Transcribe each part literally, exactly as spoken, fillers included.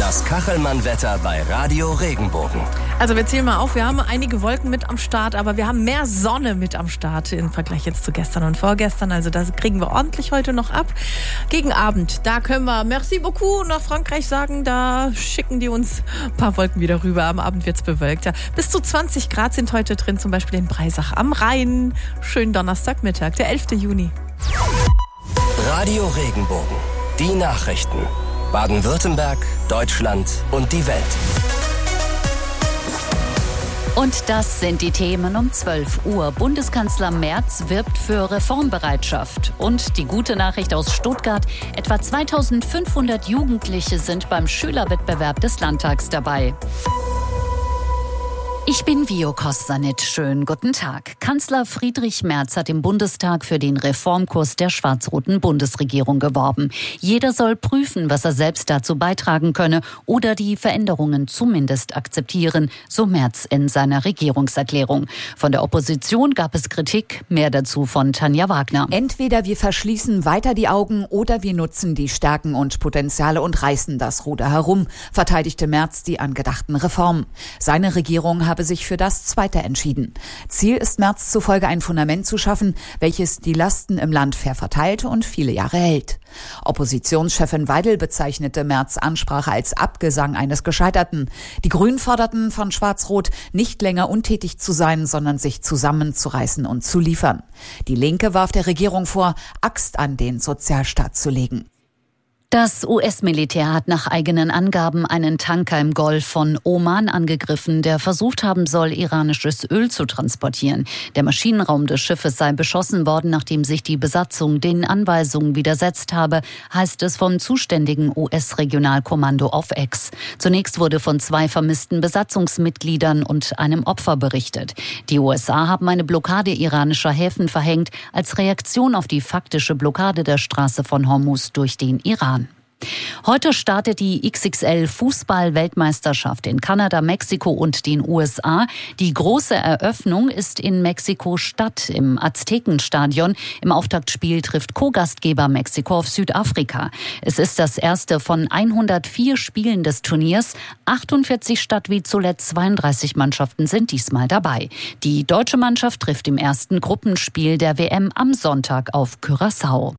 Das Kachelmann-Wetter bei Radio Regenbogen. Also wir zählen mal auf, wir haben einige Wolken mit am Start, aber wir haben mehr Sonne mit am Start im Vergleich jetzt zu gestern und vorgestern. Also das kriegen wir ordentlich heute noch ab. Gegen Abend, da können wir Merci beaucoup nach Frankreich sagen, da schicken die uns ein paar Wolken wieder rüber. Am Abend wird es bewölkter. Bis zu zwanzig Grad sind heute drin, zum Beispiel in Breisach am Rhein. Schönen Donnerstagmittag, der elfte Juni. Radio Regenbogen, die Nachrichten. Baden-Württemberg, Deutschland und die Welt. Und das sind die Themen um zwölf Uhr. Bundeskanzler Merz wirbt für Reformbereitschaft. Und die gute Nachricht aus Stuttgart: Etwa zweitausendfünfhundert Jugendliche sind beim Schülerwettbewerb des Landtags dabei. Ich bin Vio Kostanit. Schönen guten Tag. Kanzler Friedrich Merz hat im Bundestag für den Reformkurs der schwarz-roten Bundesregierung geworben. Jeder soll prüfen, was er selbst dazu beitragen könne oder die Veränderungen zumindest akzeptieren, so Merz in seiner Regierungserklärung. Von der Opposition gab es Kritik. Mehr dazu von Tanja Wagner. Entweder wir verschließen weiter die Augen oder wir nutzen die Stärken und Potenziale und reißen das Ruder herum, verteidigte Merz die angedachten Reformen. Seine Regierung habe sich für das Zweite entschieden. Ziel ist Merz zufolge ein Fundament zu schaffen, welches die Lasten im Land fair verteilt und viele Jahre hält. Oppositionschefin Weidel bezeichnete Merz' Ansprache als Abgesang eines Gescheiterten. Die Grünen forderten von Schwarz-Rot, nicht länger untätig zu sein, sondern sich zusammenzureißen und zu liefern. Die Linke warf der Regierung vor, Axt an den Sozialstaat zu legen. Das U S-Militär hat nach eigenen Angaben einen Tanker im Golf von Oman angegriffen, der versucht haben soll, iranisches Öl zu transportieren. Der Maschinenraum des Schiffes sei beschossen worden, nachdem sich die Besatzung den Anweisungen widersetzt habe, heißt es vom zuständigen U S-Regionalkommando auf X. Zunächst wurde von zwei vermissten Besatzungsmitgliedern und einem Opfer berichtet. Die U S A haben eine Blockade iranischer Häfen verhängt, als Reaktion auf die faktische Blockade der Straße von Hormuz durch den Iran. Heute startet die X X L-Fußball-Weltmeisterschaft in Kanada, Mexiko und den U S A. Die große Eröffnung ist in Mexiko-Stadt im Aztekenstadion. Im Auftaktspiel trifft Co-Gastgeber Mexiko auf Südafrika. Es ist das erste von hundertvier Spielen des Turniers. achtundvierzig statt wie zuletzt zweiunddreißig Mannschaften sind diesmal dabei. Die deutsche Mannschaft trifft im ersten Gruppenspiel der W M am Sonntag auf Curaçao.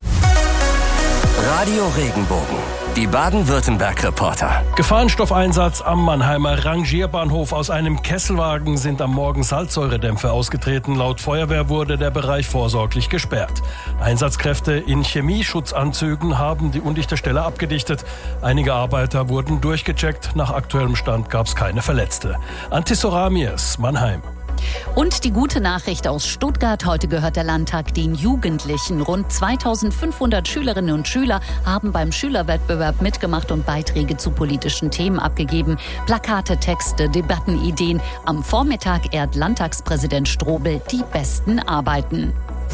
Radio Regenbogen, die Baden-Württemberg-Reporter. Gefahrenstoffeinsatz am Mannheimer Rangierbahnhof. Aus einem Kesselwagen sind am Morgen Salzsäuredämpfe ausgetreten. Laut Feuerwehr wurde der Bereich vorsorglich gesperrt. Einsatzkräfte in Chemieschutzanzügen haben die undichte Stelle abgedichtet. Einige Arbeiter wurden durchgecheckt. Nach aktuellem Stand gab es keine Verletzte. Antisoramies, Mannheim. Und die gute Nachricht aus Stuttgart: Heute gehört der Landtag den Jugendlichen. Rund zweitausendfünfhundert Schülerinnen und Schüler haben beim Schülerwettbewerb mitgemacht und Beiträge zu politischen Themen abgegeben. Plakate, Texte, Debattenideen. Am Vormittag ehrt Landtagspräsident Strobel die besten Arbeiten.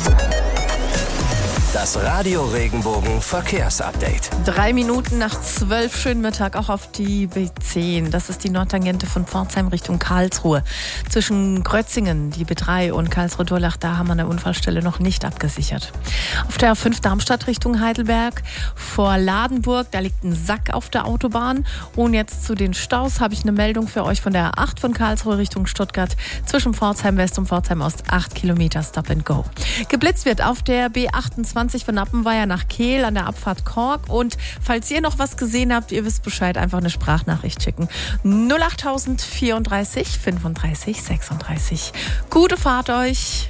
Das Radio Regenbogen Verkehrsupdate. Drei Minuten nach zwölf, schönen Mittag auch auf die B zehn. Das ist die Nordtangente von Pforzheim Richtung Karlsruhe. Zwischen Grötzingen, die B drei und Karlsruhe-Durlach, da haben wir eine Unfallstelle noch nicht abgesichert. Auf der A fünf Darmstadt Richtung Heidelberg vor Ladenburg, da liegt ein Sack auf der Autobahn. Und jetzt zu den Staus habe ich eine Meldung für euch von der A acht von Karlsruhe Richtung Stuttgart. Zwischen Pforzheim West und Pforzheim Ost acht Kilometer Stop and Go. Geblitzt wird auf der B achtundzwanzig von Appenweier nach Kehl an der Abfahrt Kork. Und falls ihr noch was gesehen habt, ihr wisst Bescheid, einfach eine Sprachnachricht schicken. null acht vierunddreißig fünfunddreißig sechsunddreißig. Gute Fahrt euch!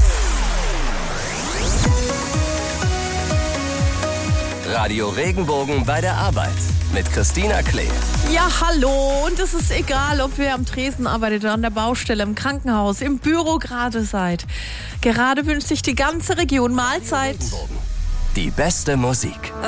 Radio Regenbogen bei der Arbeit mit Christina Klee. Ja, hallo. Und es ist egal, ob ihr am Tresen arbeitet, an der Baustelle, im Krankenhaus, im Büro gerade seid. Gerade wünscht sich die ganze Region Mahlzeit. Die beste Musik.